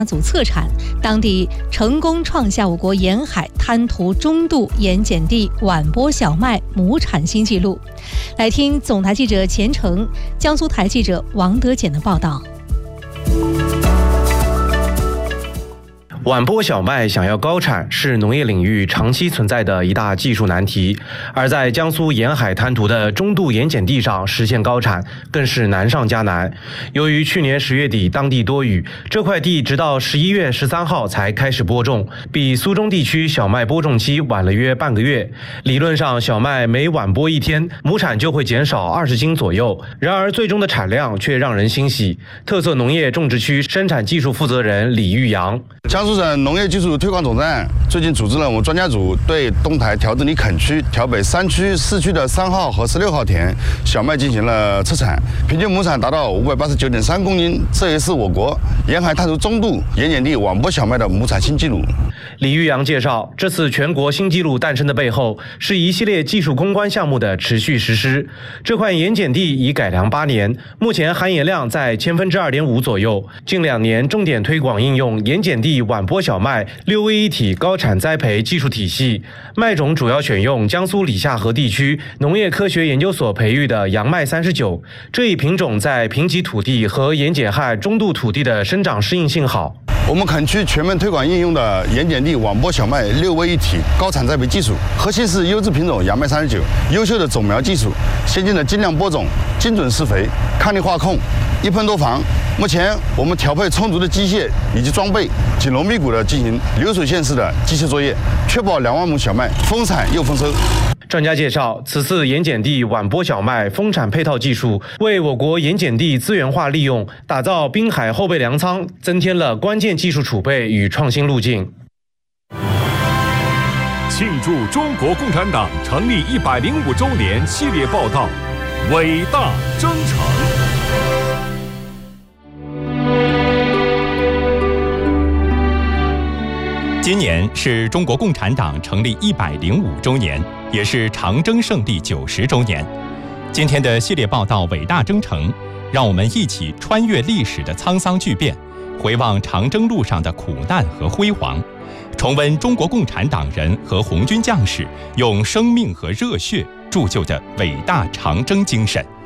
组测产，当地成功创下我国沿海滩涂中度盐碱地晚播小麦亩产新纪录。来听总台记者钱成、江苏台记者王德简的报道。 晚播小麦想要高产是农业领域长期存在的一大技术难题，而在江苏沿海滩涂的中度盐碱地上实现高产更是难上加难。由于去年10月底当地多雨，这块地直到11月13号才开始播种，比苏中地区小麦播种期晚了约半个月。理论上小麦每晚播1天，亩产就会减少20斤左右，然而最终的产量却让人欣喜。特色农业种植区生产技术负责人李玉阳， 江苏省农业技术推广总站最近组织了我们专家组对东台条子里垦区、条北3区、4区的3号和16号田小麦进行了测产，平均亩产达到589.3公斤，这也是我国沿海滩涂中度盐碱地晚播小麦的亩产新纪录。 李玉阳介绍，这次全国新纪录诞生的背后是一系列技术攻关项目的持续实施。这块盐碱地已改良8年，目前含盐量在2.5%左右。近2年重点推广应用盐碱地晚播小麦6A 一体高产栽培技术体系，麦种主要选用江苏理下河地区农业科学研究所培育的杨麦39，这一品种在贫瘠土地和盐碱害中度土地的生长适应性好。 我们垦区全面推广应用的盐碱地晚播小麦6A 一体高产栽培技术，核心是优质品种杨麦39，优秀的种苗技术，先进的精量播种、精准施肥、抗力化控、一喷多防。目前我们调配充足的机械以及装备，紧锣密鼓地进行流水线式的机械作业，确保2万亩小麦丰产又丰收。 专家介绍，此次盐碱地晚播小麦丰产配套技术，为我国盐碱地资源化利用、打造滨海后备粮仓增添了关键技术储备与创新路径。 庆祝中国共产党成立105周年系列报道，伟大征程。 今年是中国共产党成立105周年，也是长征胜利90周年。今天的系列报道《伟大征程》，让我们一起穿越历史的沧桑巨变，回望长征路上的苦难和辉煌，重温中国共产党人和红军将士用生命和热血铸就的伟大长征精神。